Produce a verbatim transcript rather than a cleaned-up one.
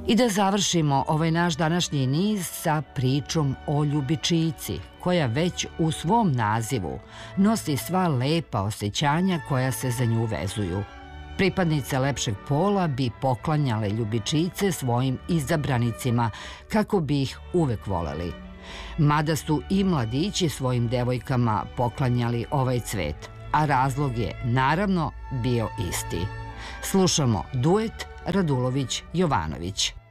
I da završimo ovaj naš današnji niz sa pričom o ljubičici, koja već u svom nazivu nosi sva lepa osjećanja koja se za nju vezuju. Pripadnice lepšeg pola bi poklanjale ljubičice svojim izabranicima kako bi ih uvek voleli. Mada su i mladići svojim devojkama poklanjali ovaj cvet, a razlog je naravno bio isti. Slušamo duet Radulović-Jovanović.